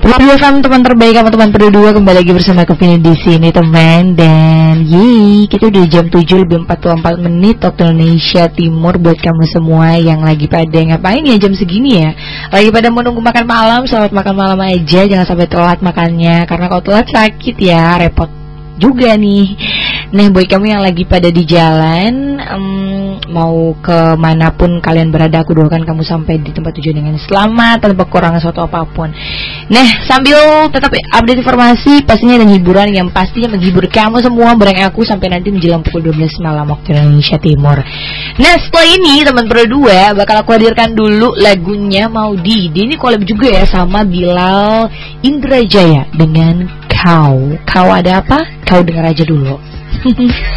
Radio FM teman terbaik sama teman berdua, kembali lagi bersama Kevin di sini teman. Dan kita udah jam 7:44 waktu Indonesia Timur. Buat kamu semua yang lagi pada ngapain ya jam segini ya, lagi pada menunggu makan malam, selamat makan malam aja, jangan sampai telat makannya, karena kalau telat sakit ya, repot juga nih. Nah, buat kamu yang lagi pada di jalan, mau ke manapun kalian berada, aku doakan kamu sampai di tempat tujuan dengan selamat, tanpa kekurangan suatu apapun. Nah, sambil tetap update informasi pastinya dan hiburan yang pastinya menghibur kamu semua bareng aku sampai nanti menjelang pukul 12 malam waktu Indonesia Timur. Nah, setelah ini teman berdua bakal aku hadirkan dulu lagunya Maudi. Ini collab juga ya sama Bilal Indrajaya dengan Kau ada apa? Kau dengar aja dulu.